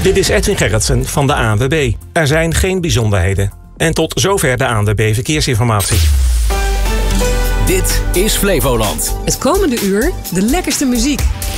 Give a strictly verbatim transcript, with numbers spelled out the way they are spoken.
Dit is Edwin Gerritsen van de A N W B. Er zijn geen bijzonderheden. En tot zover de A N W B Verkeersinformatie. Dit is Flevoland. Het komende uur de lekkerste muziek.